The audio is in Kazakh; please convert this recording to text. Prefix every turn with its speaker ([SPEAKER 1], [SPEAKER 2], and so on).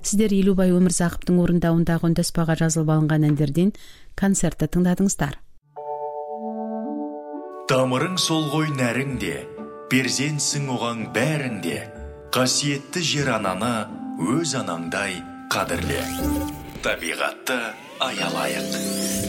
[SPEAKER 1] Сіздер Елубай Өмірзақовтың орындауындағы үндаспаға жазылып алынған әндерден концертті тыңдадыңыздар.
[SPEAKER 2] Тамырың сол ғой нәріңде, перзентсің оған бәріңде, қасиетті жер ананы өз анаңдай қадірле. Табиғатты аялайық.